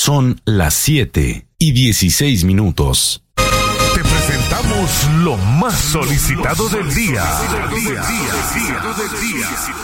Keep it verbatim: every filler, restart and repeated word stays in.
Son las siete y dieciséis minutos. Te presentamos lo más solicitado del día.